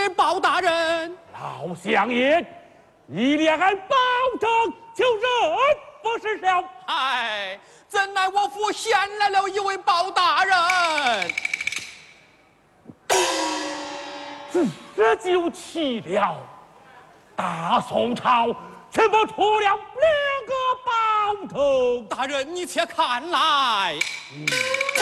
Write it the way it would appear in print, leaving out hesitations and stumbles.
包大人。 老相爷，你连俺包拯就认不是了？ 哎，怎奈我府献来了一位包大人。 这就奇了，大宋朝怎么出了两个包拯？ 大人，你且看来。